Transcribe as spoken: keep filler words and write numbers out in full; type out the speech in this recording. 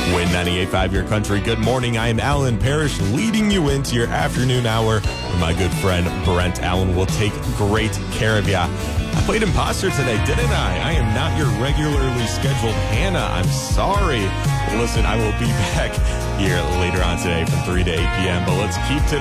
Win ninety-eight point five Your Country. Good morning. I am Alan Parrish, leading you into your afternoon hour where my good friend Brent Allen will take great care of you. I played imposter today, didn't I? I am not your regularly scheduled Hannah. I'm sorry. Listen, I will be back here later on today from three to eight p.m. But let's keep today